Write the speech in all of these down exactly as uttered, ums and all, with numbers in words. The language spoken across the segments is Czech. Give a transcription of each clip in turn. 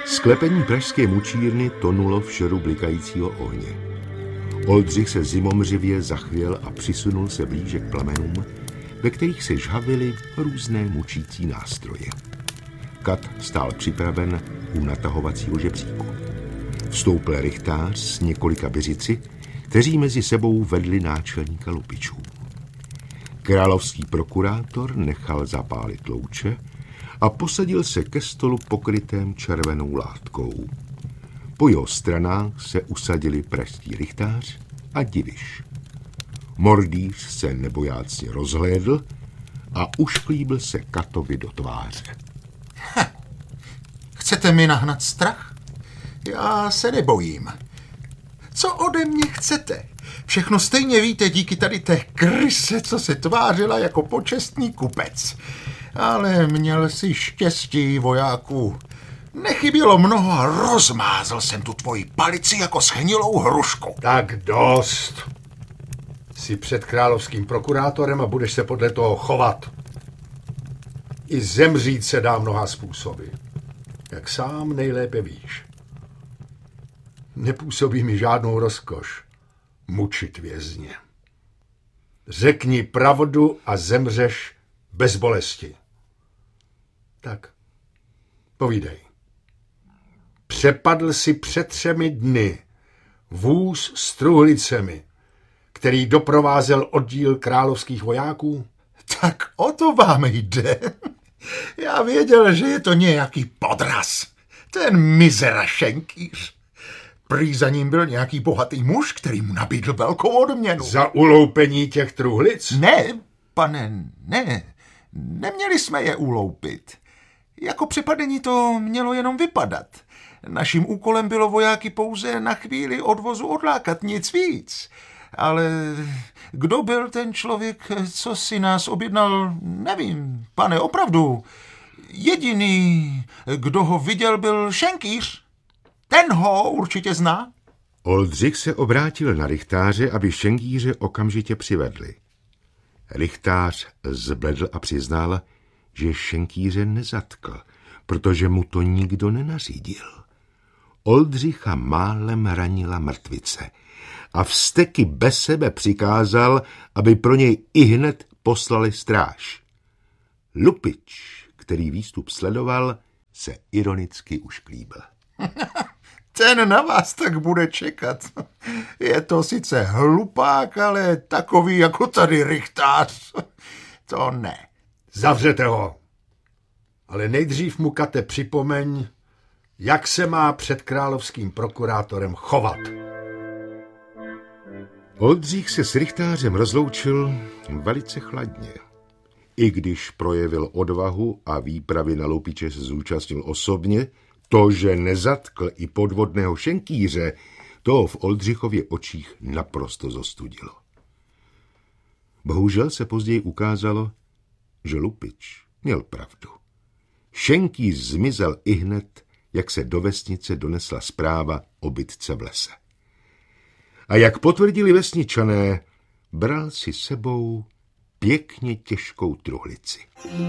Sklepení pražské mučírny tonulo v šeru blikajícího ohně. Oldřich se zimomřivě zachvěl a přisunul se blíže k plamenům, ve kterých se žhavily různé mučící nástroje. Kat stál připraven u natahovacího žebříku. Vstoupil rychtář s několika běžici, kteří mezi sebou vedli náčelníka lupičů. Královský prokurátor nechal zapálit louče a posadil se ke stolu pokrytém červenou látkou. Po jeho stranách se usadili pražský rychtář a diviš. Mordýř se nebojácně rozhlédl a ušklíbil se Katovi do tváře. Ha, chcete mi nahnat strach? Já se nebojím. Co ode mě chcete? Všechno stejně víte díky tady té kryse, co se tvářila jako počestný kupec. Ale měl si štěstí, vojáku. Nechybělo mnoho a rozmázl jsem tu tvoji palici jako schnilou hrušku. Tak dost. Jsi před královským prokurátorem a budeš se podle toho chovat. I zemřít se dá mnoha způsoby. Jak sám nejlépe víš. Nepůsobí mi žádnou rozkoš mučit vězně. Řekni pravdu a zemřeš bez bolesti. Tak, povídej. Přepadl si před třemi dny vůz s truhlicemi, který doprovázel oddíl královských vojáků? Tak o to vám jde. Já věděl, že je to nějaký podraz. Ten mizera šenkýř. Prý za ním byl nějaký bohatý muž, který mu nabídl velkou odměnu. Za uloupení těch truhlic? Ne, pane, ne. Neměli jsme je uloupit. Jako přepadení to mělo jenom vypadat. Naším úkolem bylo vojáky pouze na chvíli odvozu odlákat, nic víc. Ale kdo byl ten člověk, co si nás objednal, nevím, pane, opravdu. Jediný, kdo ho viděl, byl šenkýř. Ten ho určitě zná. Oldřich se obrátil na rychtáře, aby šenkýře okamžitě přivedli. Rychtář zbledl a přiznal, že šenkýře nezatkl, protože mu to nikdo nenařídil. Oldřicha málem ranila mrtvice a vzteky bez sebe přikázal, aby pro něj ihned poslali stráž. Lupič, který výstup sledoval, se ironicky ušklíbil. Ten na vás tak bude čekat. Je to sice hlupák, ale takový jako tady rychtář. To ne. Zavřete ho. Ale nejdřív mu, Kate, připomeň, jak se má před královským prokurátorem chovat. Oldřich se s rychtářem rozloučil velice chladně. I když projevil odvahu a výpravy na loupiče se zúčastnil osobně, to, že nezatkl i podvodného šenkýře, to v Oldřichově očích naprosto zostudilo. Bohužel se později ukázalo, že lupič měl pravdu. Šenkýř zmizel ihned, jak se do vesnice donesla zpráva o bitce v lese. A jak potvrdili vesničané, bral si sebou pěkně těžkou truhlici.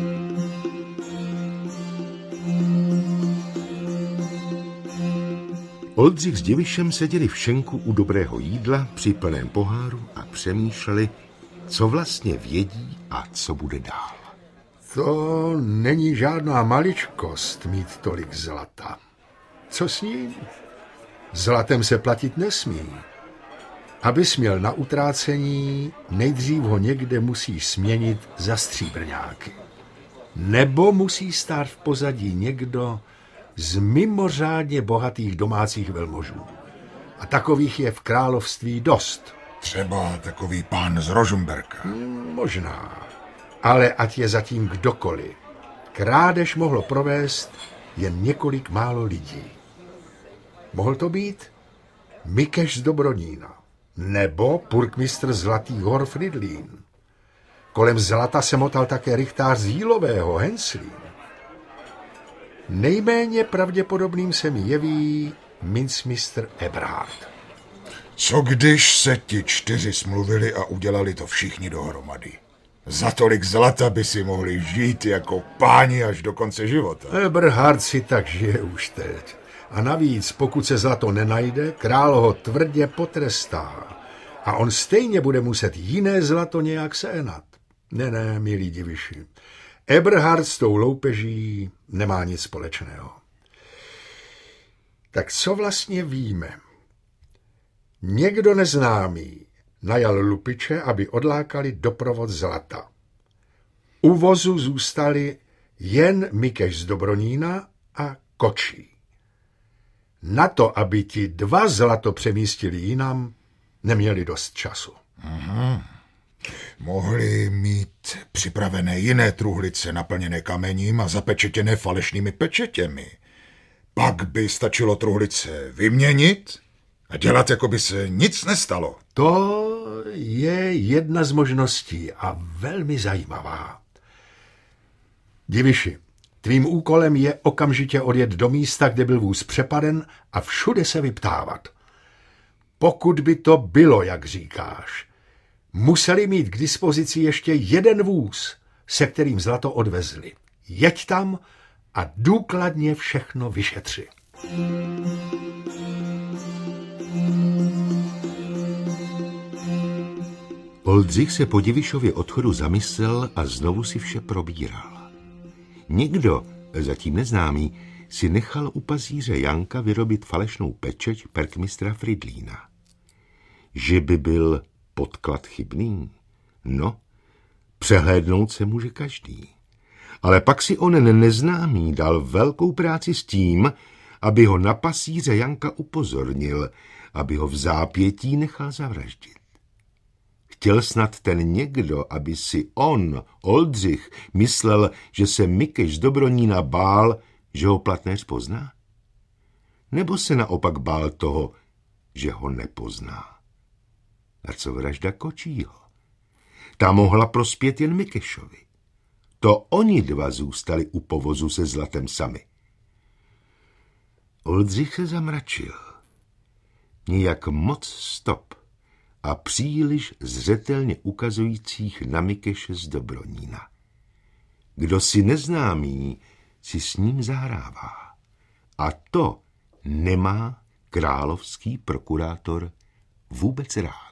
Oldřich s Divišem seděli v šenku u dobrého jídla při plném poháru a přemýšleli, co vlastně vědí a co bude dál. To není žádná maličkost mít tolik zlata. Co s ním? Zlatem se platit nesmí. Abys měl na utrácení, nejdřív ho někde musíš směnit za stříbrňáky. Nebo musí stát v pozadí někdo z mimořádně bohatých domácích velmožů. A takových je v království dost. Třeba takový pán z Rožmberka. Hmm, možná. Ale ať je zatím kdokoliv. Krádež mohlo provést jen několik málo lidí. Mohl to být Mikeš z Dobronína nebo purkmistr Zlatých hor Fridlín. Kolem zlata se motal také rychtář z Jílového Henslín. Nejméně pravděpodobným se mi jeví mincmistr Eberhard. Co když se ti čtyři smluvili a udělali to všichni dohromady? Za tolik zlata by si mohli žít jako páni až do konce života. Eberhard si tak žije už teď. A navíc, pokud se zlato nenajde, král ho tvrdě potrestá. A on stejně bude muset jiné zlato nějak sehnat. Ne, ne, milí diviši. Eberhard s tou loupeží nemá nic společného. Tak co vlastně víme? Někdo neznámý najal lupiče, aby odlákali doprovod zlata. U vozu zůstali jen Mikeš z Dobronína a Kočí. Na to, aby ti dva zlato přemístili jinam, neměli dost času. Aha. Mohli mít připravené jiné truhlice naplněné kamením a zapečetěné falešnými pečetěmi. Pak by stačilo truhlice vyměnit a dělat, jako by se nic nestalo. To je jedna z možností a velmi zajímavá. Diviši, tvým úkolem je okamžitě odjet do místa, kde byl vůz přepaden a všude se vyptávat. Pokud by to bylo, jak říkáš, museli mít k dispozici ještě jeden vůz, se kterým zlato odvezli. Jeď tam a důkladně všechno vyšetři. Oldřich se po Divišově odchodu zamyslel a znovu si vše probíral. Někdo, zatím neznámý, si nechal u pazíře Janka vyrobit falešnou pečeť perkmistra Fridlína. Že by byl podklad chybný? No, přehlédnout se může každý. Ale pak si onen neznámý dal velkou práci s tím, aby ho na pasíře Janka upozornil, aby ho v zápětí nechal zavraždit. Chtěl snad ten někdo, aby si on, Oldřich, myslel, že se Mikeš z Dobronína bál, že ho platnéř pozná? Nebo se naopak bál toho, že ho nepozná? A co vražda Kočího? Ta mohla prospět jen Mikešovi. To oni dva zůstali u povozu se zlatem sami. Oldřich se zamračil. Nijak moc stop a příliš zřetelně ukazujících na Mikeše z Dobronína. Kdo si neznámý, si s ním zahrává. A to nemá královský prokurátor vůbec rád.